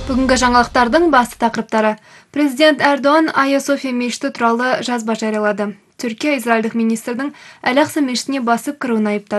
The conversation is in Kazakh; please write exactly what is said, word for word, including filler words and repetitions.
Бүгінгі жаңалықтардың басты тақырыптары. Президент Эрдоған Айя София мешіті туралы жазба жариялады. Түркия израильдік министрдің Әл-Ақса мешітіне басып кіруін айыптады.